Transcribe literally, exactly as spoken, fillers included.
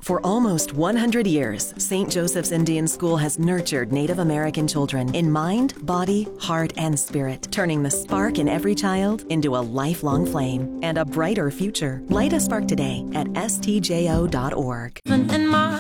For almost one hundred years, Saint Joseph's Indian School has nurtured Native American children in mind, body, heart, and spirit, turning the spark in every child into a lifelong flame and a brighter future. Light a spark today at S T J O dot org. In my